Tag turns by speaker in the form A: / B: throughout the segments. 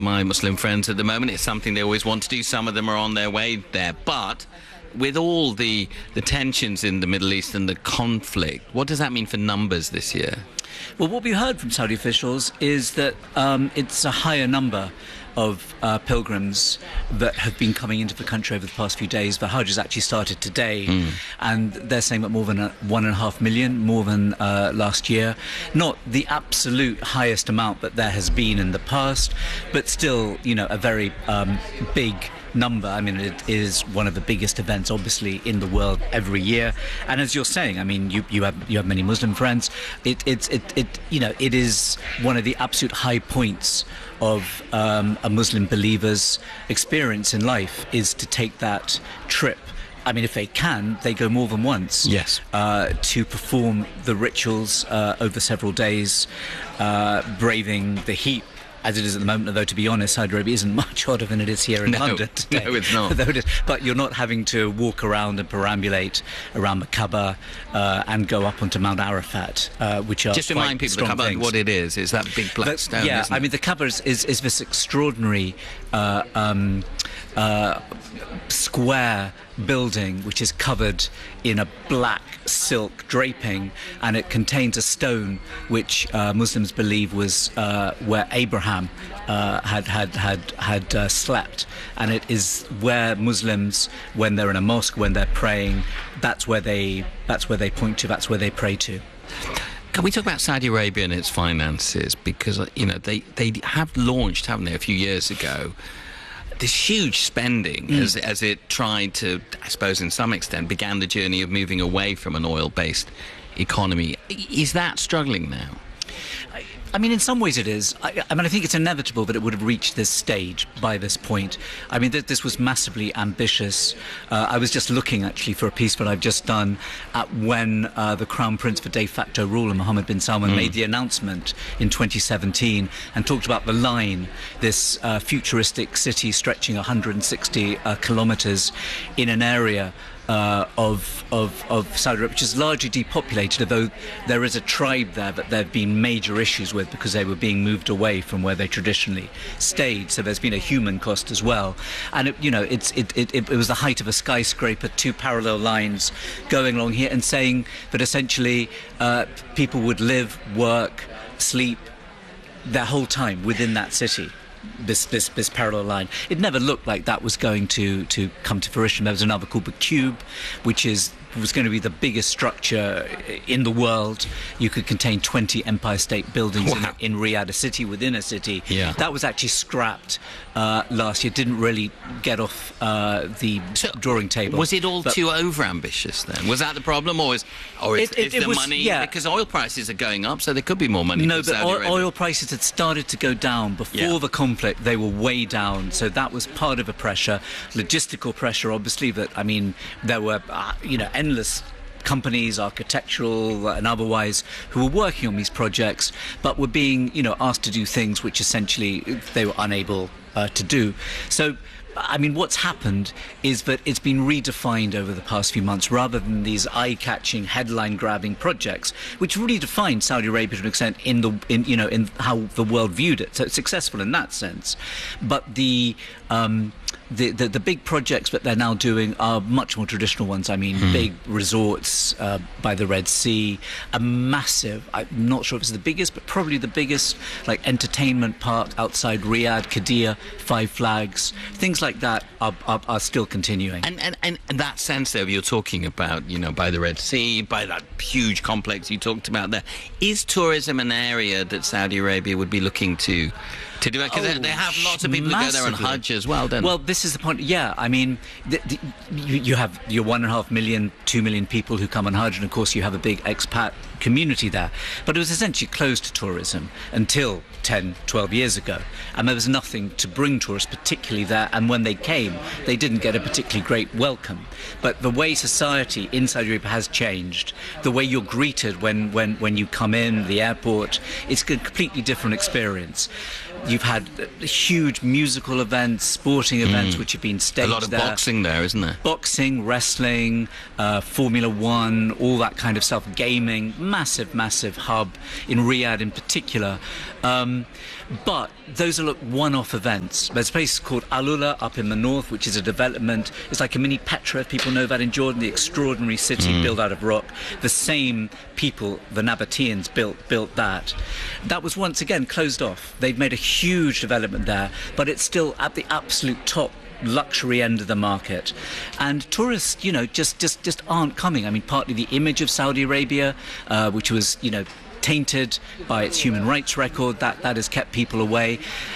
A: my Muslim friends at the moment. It's something they always want to do. Some of them are on their way there. But with all the tensions in the Middle East and the conflict, what does that mean for numbers this year?
B: Well, what we heard from Saudi officials is that it's a higher number of pilgrims that have been coming into the country over the past few days. The Hajj has actually started today, and they're saying that more than 1.5 million, more than last year. Not the absolute highest amount that there has been in the past, but still, a very big number. I mean, it is one of the biggest events, obviously, in the world every year. And as you're saying, I mean, you have many Muslim friends. It is one of the absolute high points of a Muslim believer's experience in life, is to take that trip. I mean, if they can, they go more than once.
A: Yes.
B: To perform the rituals over several days, braving the heat as it is at the moment, although to be honest, Saudi Arabia isn't much hotter than it is here in London today.
A: No, it's not.
B: But you're not having to walk around and perambulate around the Kaaba and go up onto Mount Arafat, which are
A: just to remind people the Kaaba what it is. It's that big black stone.
B: Yeah,
A: isn't it?
B: I mean, the Kaaba is this extraordinary square building which is covered in a black silk draping, and it contains a stone which Muslims believe was where Abraham had slept, and it is where Muslims, when they're in a mosque, when they're praying, that's where they point to, that's where they pray to.
A: Can we talk about Saudi Arabia and its finances? Because they have launched, haven't they, a few years ago, this huge spending as it tried to, I suppose, in some extent, began the journey of moving away from an oil-based economy. Is that struggling now?
B: I mean, in some ways it is. I mean, I think it's inevitable that it would have reached this stage by this point. I mean, this was massively ambitious. I was just looking, actually, for a piece that I've just done at when the Crown Prince for de facto ruler, Mohammed bin Salman, made the announcement in 2017 and talked about the Line, this futuristic city stretching 160 kilometres in an area of Saudi Arabia, which is largely depopulated, although there is a tribe there that there have been major issues with because they were being moved away from where they traditionally stayed. So there's been a human cost as well. And it was the height of a skyscraper, two parallel lines going along here, and saying that essentially people would live, work, sleep their whole time within that city. This parallel line. It never looked like that was going to come to fruition. There was another called the Cube, which was going to be the biggest structure in the world. You could contain 20 Empire State buildings in Riyadh, a city within a city.
A: Yeah.
B: That was actually scrapped last year. Didn't really get off the drawing table.
A: Was it all too over-ambitious then? Was that the problem? Or is the money... Yeah. Because oil prices are going up, so there could be more money.
B: No, but oil prices had started to go down before the conflict. They were way down, so that was part of the pressure. Logistical pressure, obviously, that, I mean, there were, endless companies, architectural and otherwise, who were working on these projects, but were being, asked to do things which essentially they were unable to do. So, I mean, what's happened is that it's been redefined over the past few months, rather than these eye-catching, headline-grabbing projects, which really defined Saudi Arabia to an extent in how the world viewed it. So it's successful in that sense, but the big projects that they're now doing are much more traditional ones. I mean, big resorts by the Red Sea, a massive, I'm not sure if it's the biggest, but probably the biggest, like, entertainment park outside Riyadh, Qiddiya, Five Flags, things like that are still continuing.
A: And that sense there you're talking about, by the Red Sea, by that huge complex you talked about there, is tourism an area that Saudi Arabia would be looking to do it? Because they have lots of people who go there on Hajj as well, don't they?
B: Well, this is the point. Yeah, I mean, you have your 1.5 million, 2 million people who come on Hajj, and of course you have a big expat community there. But it was essentially closed to tourism until 10, 12 years ago. And there was nothing to bring tourists particularly there. And when they came, they didn't get a particularly great welcome. But the way society in Saudi Arabia has changed, the way you're greeted when you come in, the airport, it's a completely different experience. You've had huge musical events, sporting events, which have been staged
A: A lot of
B: there.
A: boxing there, isn't there?
B: Boxing, wrestling, Formula One, all that kind of stuff. Gaming, massive hub in Riyadh in particular. But those are one-off events. There's a place called Al Ula up in the north, which is a development. It's like a mini Petra, if people know that in Jordan, the extraordinary city built out of rock. The same people, the Nabateans, built that. That was once again closed off. They've made a huge development there, but it's still at the absolute top luxury end of the market, and tourists, just aren't coming. I mean, partly the image of Saudi Arabia, which was, tainted by its human rights record, that has kept people away.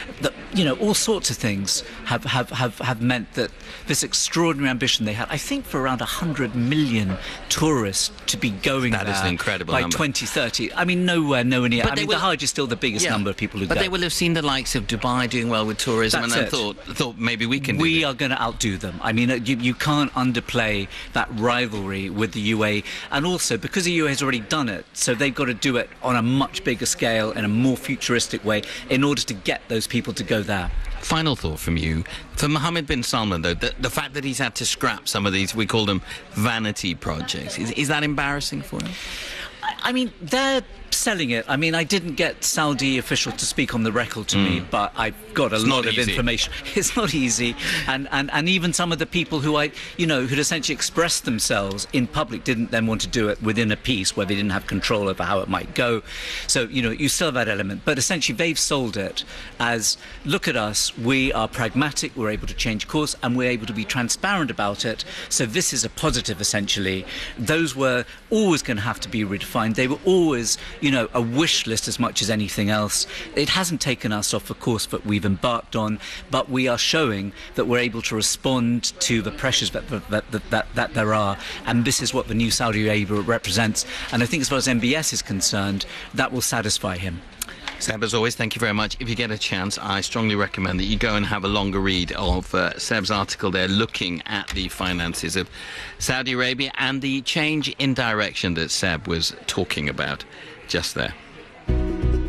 B: All sorts of things have meant that this extraordinary ambition they had, I think, for around 100 million tourists to be going
A: that
B: there
A: is an incredible
B: by
A: number.
B: 2030. I mean, nowhere near.
A: But
B: I mean, the Hajj is still the biggest number of people who go.
A: But they will have seen the likes of Dubai doing well with tourism,
B: That's
A: and
B: it.
A: then thought maybe we can.
B: We are going to outdo them. I mean, you can't underplay that rivalry with the UAE, and also because the UAE has already done it, so they've got to do it on a much bigger scale in a more futuristic way in order to get those people to go there.
A: Final thought from you. For Mohammed bin Salman, though, the fact that he's had to scrap some of these, we call them vanity projects, is that embarrassing for him?
B: I mean, they're selling it. I mean, I didn't get Saudi officials to speak on the record to me, but I've got a lot of information. It's not easy, and even some of the people who who'd essentially expressed themselves in public didn't then want to do it within a piece where they didn't have control over how it might go. So you still have that element, but essentially they've sold it as, look at us, we are pragmatic, we're able to change course, and we're able to be transparent about it. So this is a positive, essentially. Those were always going to have to be redefined. They were always, a wish list as much as anything else. It hasn't taken us off the course that we've embarked on, but we are showing that we're able to respond to the pressures that there are, and this is what the new Saudi Arabia represents. And I think as far as MBS is concerned, that will satisfy him.
A: Seb, as always, thank you very much. If you get a chance, I strongly recommend that you go and have a longer read of Seb's article there, looking at the finances of Saudi Arabia and the change in direction that Seb was talking about just there.